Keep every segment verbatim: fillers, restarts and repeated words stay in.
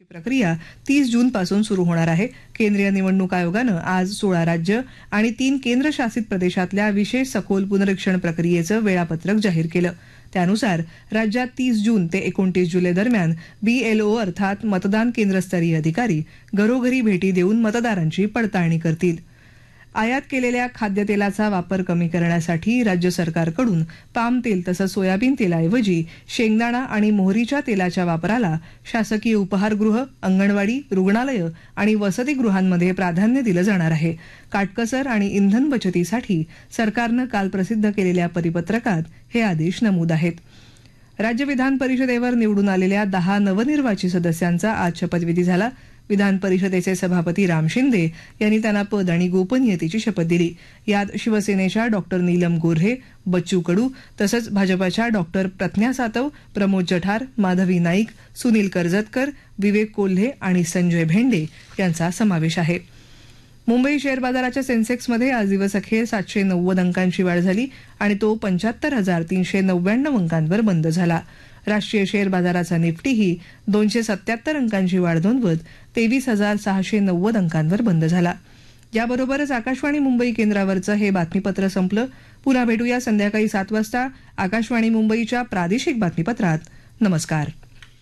प्रक्रिया तीस जून पासून सुरू होणार आहे. केंद्रीय निवडणूक आयोगानं आज सोळा राज्य आणि तीन केंद्रशासित प्रदेशातल्या विशेष सखोल पुनरीक्षण प्रक्रियेचं वेळापत्रक जाहीर केलं. त्यानुसार राज्यात तीस जून ते एकोणतीस जुलै दरम्यान बीएलओ अर्थात मतदान केंद्रस्तरीय अधिकारी घरोघरी भेटी देऊन मतदारांची पडताळणी करतील. आयात केलेल्या खाद्यतेलाचा वापर कमी करण्यासाठी राज्य सरकारकडून पाम तेल तसंच सोयाबीन तेलाऐवजी शेंगदाणा आणि मोहरीच्या तेलाच्या वापराला शासकीय उपहारगृह, अंगणवाडी, रुग्णालयं आणि वसतिगृहांमध्ये प्राधान्य दिलं जाणार आहे. काटकसर आणि इंधन बचतीसाठी सरकारनं काल प्रसिद्ध केलेल्या परिपत्रकात हे आदेश नमूद आहेत. राज्य विधान परिषदेवर निवडून आलेल्या दहा नवनिर्वाचित सदस्यांचा आज शपथविधी झाला. विधान परिषदेचे सभापती राम शिंदे यांनी त्यांना पद आणि गोपनीयतेची शपथ दिली. यात शिवसेनेच्या डॉक्टर नीलम गोऱ्हे, बच्चू कडू तसंच भाजपाच्या डॉक्टर प्रज्ञा सातव, प्रमोद जठार, माधवी नाईक, सुनील कर्जतकर, विवेक कोल्हे आणि संजय भेंडे यांचा समावेश आहे. मुंबई शेअर बाजाराच्या सेन्सेक्समध्ये आज दिवसअखेर सातशे नव्वद अंकांची वाढ झाली आणि तो पंच्याहत्तर हजार तीनशे नव्याण्णव अंकांवर बंद झाला. राष्ट्रीय शेअर बाजाराचा निफ्टीही दोनशे सत्याहत्तर अंकांची वाढ नोंदवत तेवीस हजार सहाशे नव्वद अंकांवर बंद झाला. याबरोबरच आकाशवाणी मुंबई केंद्रावरचं हे बातमीपत्र संपलं. पुन्हा भेटूया संध्याकाळी सात वाजता आकाशवाणी मुंबईच्या प्रादेशिक बातमीपत्रात. नमस्कार.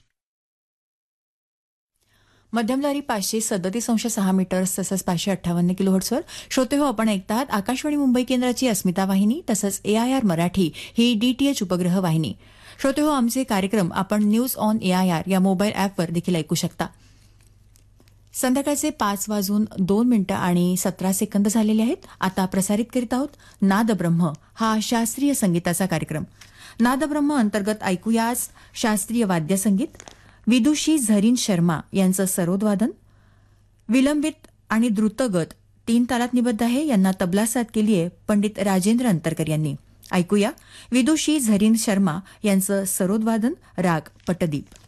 मध्यमदारी पाचशे सदतीस अंश सहा मीटर्स तसंच पाचशे अठ्ठावन्न किलोहर्ट्झवर श्रोते हो आपण ऐकतात आकाशवाणी मुंबई केंद्राची अस्मिता वाहिनी तसंच एआयआर मराठी ही डीटीएच उपग्रह वाहिनी. श्रोते हो आमचे कार्यक्रम आपण न्यूज ऑन एआयआर या मोबाईल ॲपवर देखील ऐकू शकता. संध्याकाळचे पाच वाजून दोन मिनिटं आणि सतरा सेकंद झालेले आहेत. आता प्रसारित करीत आहोत नादब्रह्म हा शास्त्रीय संगीताचा कार्यक्रम. नादब्रह्म अंतर्गत ऐकूया आज शास्त्रीय वाद्यसंगीत. विदुषी झरीन शर्मा यांचं सरोदवादन. विलंबित आणि द्रुतगत तीन तालात निबद्ध आहे. यांना तबला साथ केली आहे पंडित राजेंद्र अंतरकर यांनी. ऐकूया विदुषी झरीन शर्मा यांचं सरोदवादन, राग पटदीप.